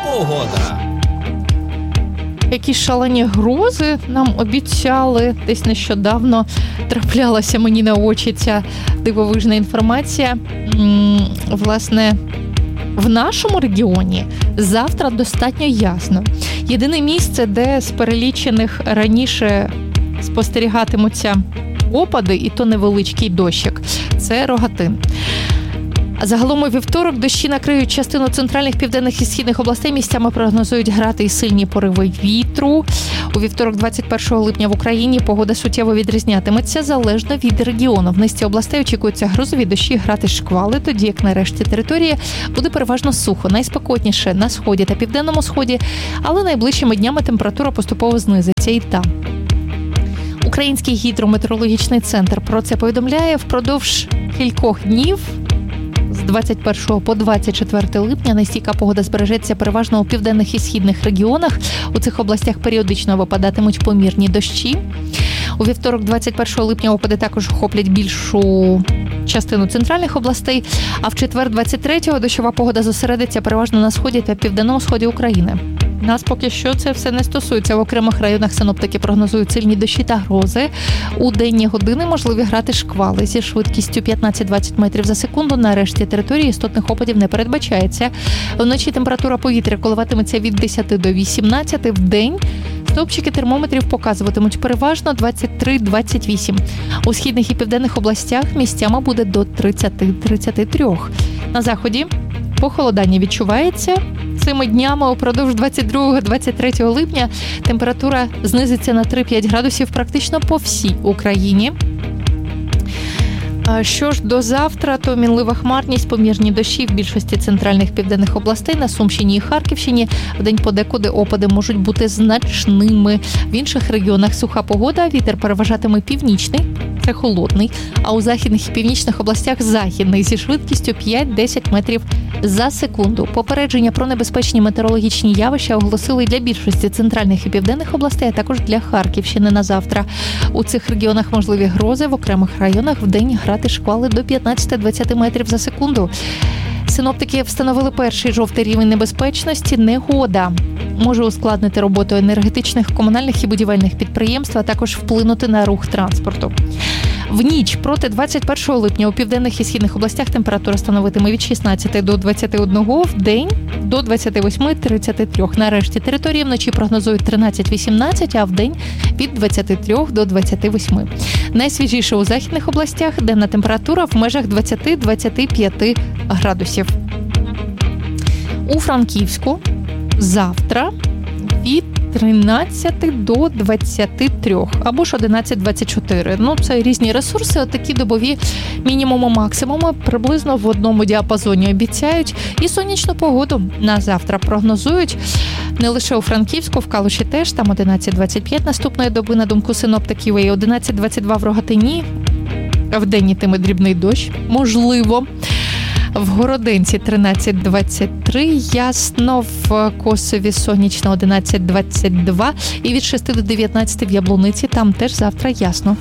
Погода. Які шалені грози нам обіцяли. Десь нещодавно траплялася мені на очі ця дивовижна інформація. Власне, в нашому регіоні завтра достатньо ясно. Єдине місце, де з перелічених раніше спостерігатимуться опади, і то невеличкий дощик, це Рогатин. А загалом у вівторок дощі накриють частину центральних, південних і східних областей. Місцями прогнозують грати і сильні пориви вітру. У вівторок, 21 липня, в Україні погода суттєво відрізнятиметься залежно від регіону. В низці областей очікуються грозові дощі, грати шквали, тоді як на решті території буде переважно сухо. Найспекотніше на сході та південному сході, але найближчими днями температура поступово знизиться і там. Український гідрометеорологічний центр про це повідомляє. Впродовж кількох днів з 21 по 24 липня нестійка погода збережеться переважно у південних і східних регіонах. У цих областях періодично випадатимуть помірні дощі. У вівторок, 21 липня, опади також охоплять більшу частину центральних областей, а в четвер, 23-го, дощова погода зосередиться переважно на сході та південному сході України. Нас поки що це все не стосується. В окремих районах синоптики прогнозують сильні дощі та грози. У денні години можливі грати шквали зі швидкістю 15-20 метрів за секунду. На решті території істотних опадів не передбачається. Вночі температура повітря коливатиметься від 10 до 18. В день стовпчики термометрів показуватимуть переважно 23-28. У східних і південних областях місцями буде до 30-33. На заході похолодання відчувається. Цими днями упродовж 22-23 липня температура знизиться на 3-5 градусів практично по всій Україні. Що ж до завтра, то мінлива хмарність, помірні дощі в більшості центральних південних областей, на Сумщині і Харківщині. Вдень подекуди опади можуть бути значними. В інших регіонах суха погода, вітер переважатиме північний, це холодний, а у західних і північних областях західний зі швидкістю 5-10 метрів за секунду. Попередження про небезпечні метеорологічні явища оголосили для більшості центральних і південних областей, а також для Харківщини на завтра. У цих регіонах можливі грози, в окремих районах вдень грати шквали до 15-20 метрів за секунду. Синоптики встановили перший жовтий рівень небезпечності. Негода може ускладнити роботу енергетичних, комунальних і будівельних підприємств, а також вплинути на рух транспорту. В ніч проти 21 липня у південних і східних областях температура становитиме від 16 до 21, в день до 28-33. На решті території вночі прогнозують 13-18, а в день від 23 до 28. Найсвіжіше у західних областях, денна температура в межах 20-25 градусів. У Франківську завтра від 13 до 23, або ж 11-24. Це різні ресурси, отакі добові мінімуми, максимуми, приблизно в одному діапазоні обіцяють. І сонячну погоду на завтра прогнозують не лише у Франківську, в Калуші теж, там 11-25 наступної доби, на думку синоптиків, і 11-22 в Рогатині. В день йтиме дрібний дощ, можливо. В Городенці 13-23, ясно, в Косові сонячно 11-22 і від 6 до 19 в Яблуниці, там теж завтра ясно.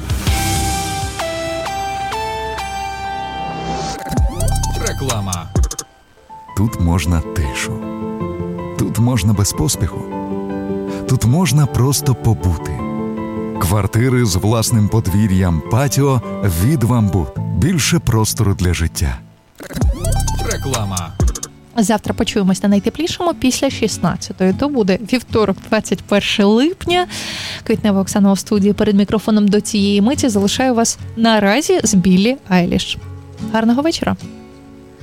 Реклама. Тут можна тишу. Тут можна без поспіху. Тут можна просто побути. Квартири з власним подвір'ям, патіо від «Вамбут». Більше простору для життя. Реклама. Завтра почуємось на найтеплішому після 16-ї. То буде вівторок, 21 липня. Квітнева Оксана у студії перед мікрофоном до цієї миті. Залишаю вас наразі з Біллі Айліш. Гарного вечора.